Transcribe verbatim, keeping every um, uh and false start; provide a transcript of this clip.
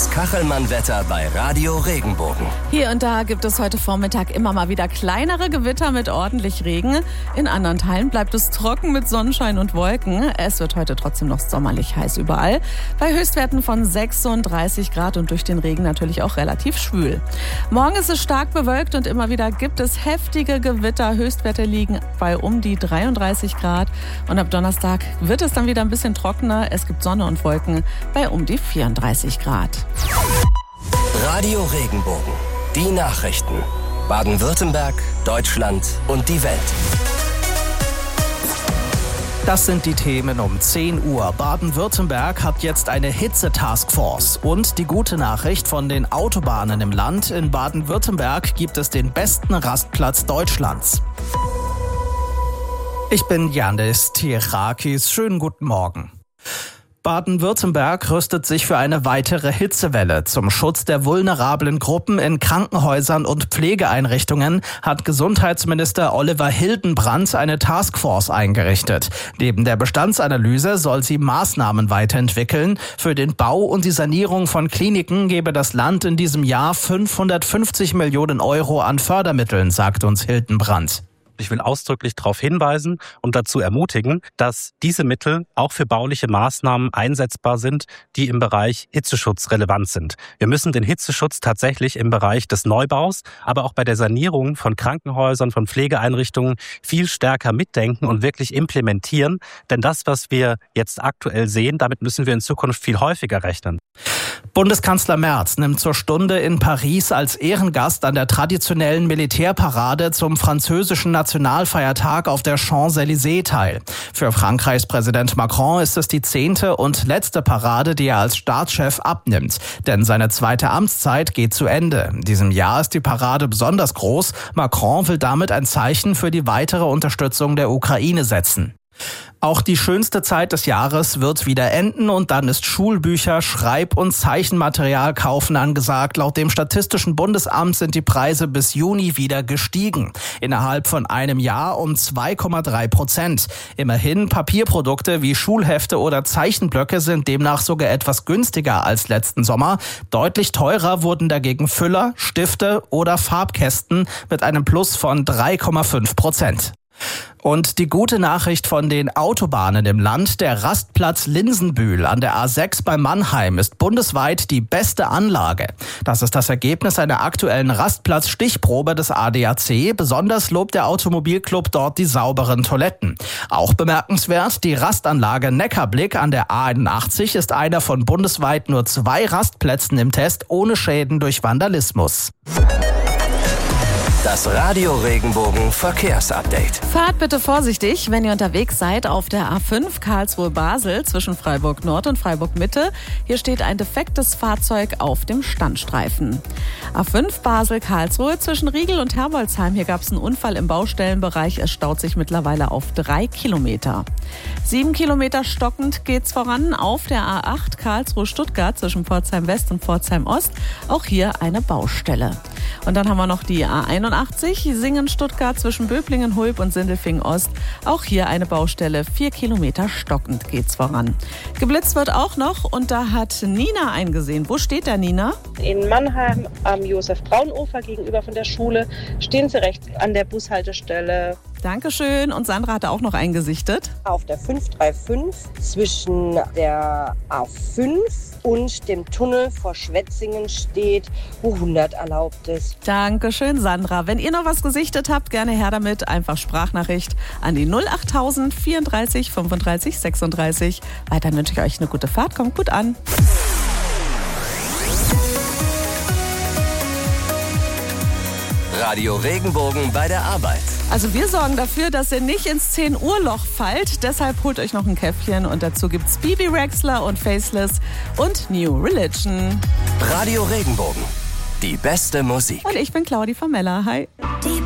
Das Kachelmann-Wetter bei Radio Regenbogen. Hier und da gibt es heute Vormittag immer mal wieder kleinere Gewitter mit ordentlich Regen. In anderen Teilen bleibt es trocken mit Sonnenschein und Wolken. Es wird heute trotzdem noch sommerlich heiß überall. Bei Höchstwerten von sechsunddreißig Grad und durch den Regen natürlich auch relativ schwül. Morgen ist es stark bewölkt und immer wieder gibt es heftige Gewitter. Höchstwerte liegen bei um die dreiunddreißig Grad. Und ab Donnerstag wird es dann wieder ein bisschen trockener. Es gibt Sonne und Wolken bei um die vierunddreißig Grad. Radio Regenbogen. Die Nachrichten. Baden-Württemberg, Deutschland und die Welt. Das sind die Themen um zehn Uhr. Baden-Württemberg hat jetzt eine Hitze-Taskforce. Und die gute Nachricht von den Autobahnen im Land. In Baden-Württemberg gibt es den besten Rastplatz Deutschlands. Ich bin Yannis Tirakis. Schönen guten Morgen. Baden-Württemberg rüstet sich für eine weitere Hitzewelle. Zum Schutz der vulnerablen Gruppen in Krankenhäusern und Pflegeeinrichtungen hat Gesundheitsminister Oliver Hildenbrand eine Taskforce eingerichtet. Neben der Bestandsanalyse soll sie Maßnahmen weiterentwickeln. Für den Bau und die Sanierung von Kliniken gebe das Land in diesem Jahr fünfhundertfünfzig Millionen Euro an Fördermitteln, sagt uns Hildenbrand. Ich will ausdrücklich darauf hinweisen und dazu ermutigen, dass diese Mittel auch für bauliche Maßnahmen einsetzbar sind, die im Bereich Hitzeschutz relevant sind. Wir müssen den Hitzeschutz tatsächlich im Bereich des Neubaus, aber auch bei der Sanierung von Krankenhäusern, von Pflegeeinrichtungen viel stärker mitdenken und wirklich implementieren. Denn das, was wir jetzt aktuell sehen, damit müssen wir in Zukunft viel häufiger rechnen. Bundeskanzler Merz nimmt zur Stunde in Paris als Ehrengast an der traditionellen Militärparade zum französischen Nationalfeiertag auf der Champs-Élysées teil. Für Frankreichs Präsident Macron ist es die zehnte und letzte Parade, die er als Staatschef abnimmt. Denn seine zweite Amtszeit geht zu Ende. In diesem Jahr ist die Parade besonders groß. Macron will damit ein Zeichen für die weitere Unterstützung der Ukraine setzen. Auch die schönste Zeit des Jahres wird wieder enden und dann ist Schulbücher, Schreib- und Zeichenmaterial kaufen angesagt. Laut dem Statistischen Bundesamt sind die Preise bis Juni wieder gestiegen. Innerhalb von einem Jahr um zwei Komma drei Prozent. Immerhin, Papierprodukte wie Schulhefte oder Zeichenblöcke sind demnach sogar etwas günstiger als letzten Sommer. Deutlich teurer wurden dagegen Füller, Stifte oder Farbkästen mit einem Plus von drei Komma fünf Prozent. Und die gute Nachricht von den Autobahnen im Land: Der Rastplatz Linsenbühl an der A sechs bei Mannheim ist bundesweit die beste Anlage. Das ist das Ergebnis einer aktuellen Rastplatz-Stichprobe des A D A C. Besonders lobt der Automobilclub dort die sauberen Toiletten. Auch bemerkenswert: Die Rastanlage Neckarblick an der A einundachtzig ist einer von bundesweit nur zwei Rastplätzen im Test ohne Schäden durch Vandalismus. Das Radio Regenbogen Verkehrsupdate. Fahrt bitte vorsichtig, wenn ihr unterwegs seid auf der A fünf Karlsruhe-Basel zwischen Freiburg Nord und Freiburg Mitte. Hier steht ein defektes Fahrzeug auf dem Standstreifen. A fünf Basel-Karlsruhe zwischen Riegel und Herbolzheim. Hier gab es einen Unfall im Baustellenbereich. Es staut sich mittlerweile auf drei Kilometer. Sieben Kilometer stockend geht's voran auf der A acht Karlsruhe-Stuttgart zwischen Pforzheim West und Pforzheim Ost. Auch hier eine Baustelle. Und dann haben wir noch die A einundachtzig Singen-Stuttgart zwischen Böblingen-Hulb und Sindelfingen-Ost. Auch hier eine Baustelle. Vier Kilometer stockend geht's voran. Geblitzt wird auch noch und da hat Nina eingesehen. Wo steht da, Nina? In Mannheim am Josef-Braun-Ufer gegenüber von der Schule stehen Sie rechts an der Bushaltestelle. Dankeschön. Und Sandra hat auch noch eingesichtet. Auf der fünf drei fünf zwischen der A fünf und dem Tunnel vor Schwetzingen steht, wo hundert erlaubt ist. Dankeschön, Sandra. Wenn ihr noch was gesichtet habt, gerne her damit. Einfach Sprachnachricht an die null acht tausend vierunddreißig fünfunddreißig sechsunddreißig. Weiterhin wünsche ich euch eine gute Fahrt. Kommt gut an. Radio Regenbogen bei der Arbeit. Also wir sorgen dafür, dass ihr nicht ins zehn Uhr Loch fallt. Deshalb holt euch noch ein Käffchen und dazu gibt's Bibi Rexler und Faceless und New Religion. Radio Regenbogen. Die beste Musik. Und ich bin Claudi Famella. Hi.